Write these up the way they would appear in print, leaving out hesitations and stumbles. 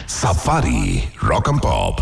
Safari Rock and Pop.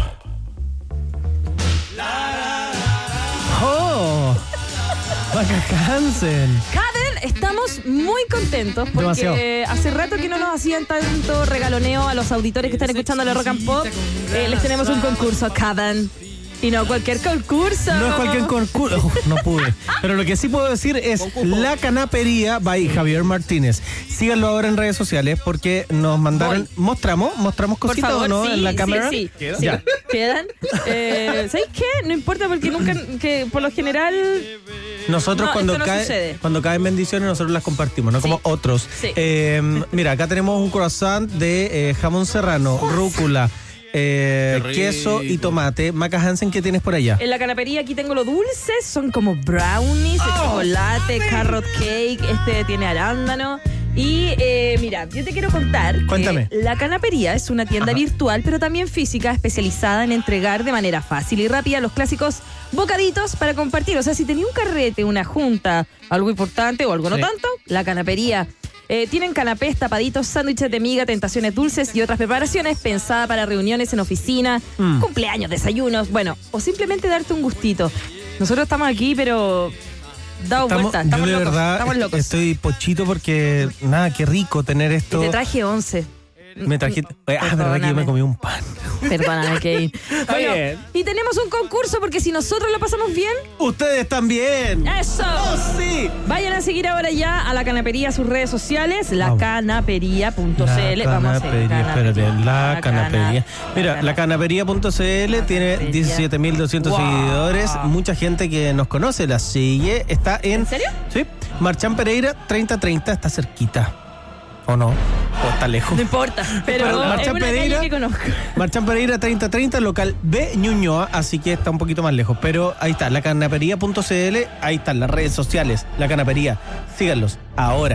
¡Oh! Maca Hansen. Caden, estamos muy contentos porque Demasiado. hace rato que no nos hacían tanto regaloneo a los auditores que están escuchando la Rock and Pop. Les tenemos un concurso, Caden. Y no cualquier concurso. No es cualquier concurso. No pude. Pero lo que sí puedo decir es La Canapería by Javier Martínez. Síganlo ahora en redes sociales porque nos mandaron. ¿Mostramos Por cositas favor, o no sí, en la cámara? Sí. Ya. ¿Quedan? ¿Sabéis qué? No importa porque nunca, que por lo general... Nosotros No, cuando esto no sucede. cuando caen bendiciones nosotros las compartimos, no como otros. Sí. Mira, acá tenemos un croissant de jamón serrano, rúcula, queso y tomate. Maca Hansen, ¿qué tienes por allá? En la canapería aquí tengo los dulces, son como brownies de chocolate, carrot cake, este tiene arándano. Y mira, yo te quiero contar. Cuéntame. Que La Canapería es una tienda virtual, pero también física, especializada en entregar de manera fácil y rápida los clásicos bocaditos para compartir. O sea, si tenía un carrete, una junta, algo importante o algo no tanto, La Canapería. Tienen canapés, tapaditos, sándwiches de miga, tentaciones dulces y otras preparaciones pensada para reuniones en oficina, cumpleaños, desayunos, bueno, o simplemente darte un gustito. Nosotros estamos aquí, pero dado vuelta, estamos yo de locos, verdad estamos locos. estoy pochito porque nada, qué rico tener esto. Y te traje 11. Me trajiste. Verdad que yo me comí un pan. Perdóname, Kevin. Bueno, bien. y tenemos un concurso porque si nosotros lo pasamos bien, Ustedes también. ¡eso! ¡Oh, sí! Vayan a seguir ahora ya a La Canapería, sus redes sociales, lacanapería.cl. Vamos a hacer espérate, La Canapería. Mira, lacanapería.cl tiene 17.200 seguidores. Mucha gente que nos conoce la sigue. Está en serio? Sí. Marchán Pereira 3030, está cerquita. ¿O no? ¿O está lejos? No importa, pero es Marchán una Pereira, calle que conozco. Marchán Pereira 3030, local B Ñuñoa, así que está un poquito más lejos. Pero ahí está, lacanapería.cl, ahí están las redes sociales, La Canapería. Síganlos ahora.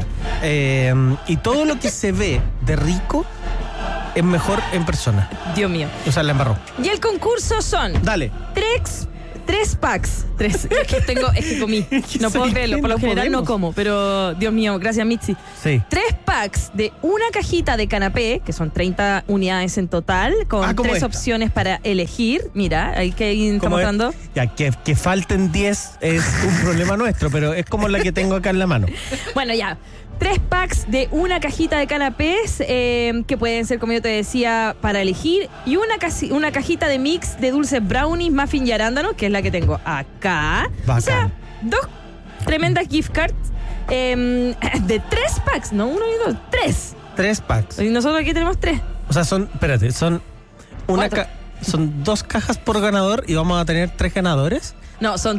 Y todo lo que se ve de rico es mejor en persona. Dios mío. O sea, la embarró. Y el concurso son Dale. tres packs. Es que comí. No puedo creerlo. Por lo general no como, pero Dios mío, gracias Mitzi. Sí. 3 packs de una cajita de canapé, que son 30 unidades en total, con ¿cómo 3 esta? opciones para elegir. Mira, ahí que está ¿Cómo es? mostrando. Ya, que falten 10 es un problema nuestro, pero es como la que tengo acá en la mano. Bueno, ya. 3 packs de una cajita de canapés, que pueden ser, como yo te decía, para elegir. Y una cajita de mix de dulces brownies, muffin y arándano, que es la que tengo acá. Bacán. O sea, 2 tremendas gift cards de 3 packs, no 1 y 2, 3. 3 packs. Y nosotros aquí tenemos 3. O sea, son 2 cajas por ganador y vamos a tener 3 ganadores. No, son...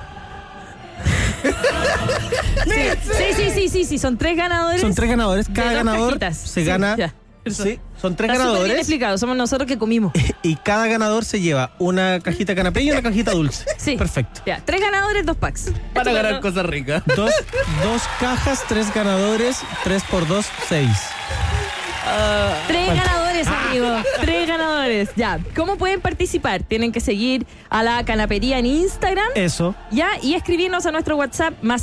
Sí, son 3 ganadores. Son 3 ganadores. Cada de 2 ganador cajitas. se Sí, gana. ya. Sí, son 3 Está súper bien ganadores. explicado, somos nosotros que comimos. Y cada ganador se lleva una cajita de canapé y una cajita dulce. Sí. Perfecto. Ya, 3 ganadores, 2 packs. Para ganar Estupendo. cosas ricas. 2 cajas, 3 ganadores, 3 por 2, 6. 3 ganadores, amigos. 3 ganadores. Ya, ¿cómo pueden participar? Tienen que seguir a La Canapería en Instagram. Eso. Ya, y escribirnos a nuestro WhatsApp más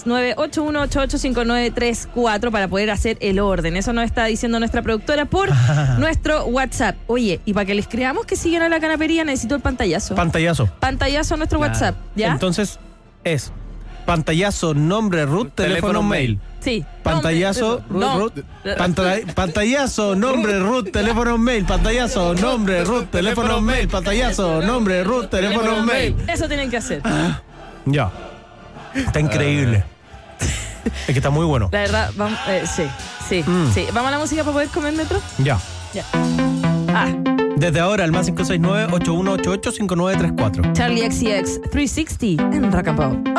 569-8188-5934 para poder hacer el orden. Eso nos está diciendo nuestra productora por nuestro WhatsApp. Oye, y para que les creamos que siguen a La Canapería, necesito el pantallazo. Pantallazo. Pantallazo a nuestro WhatsApp, ¿ya? Entonces, es pantallazo, nombre, root, teléfono, mail. Sí. Pantallazo, No. pantallazo, nombre, root, teléfono, mail. Pantallazo, nombre, root, teléfono, mail. Pantallazo, nombre, root, teléfono, mail. Eso tienen que hacer. Ya. Está increíble. Es que está muy bueno. La verdad, vamos, sí. ¿Vamos a la música para poder comer metro? Ya. Ya. Desde ahora, el más 569-8188-5934. Charlie XCX 360 en Rock and Pop.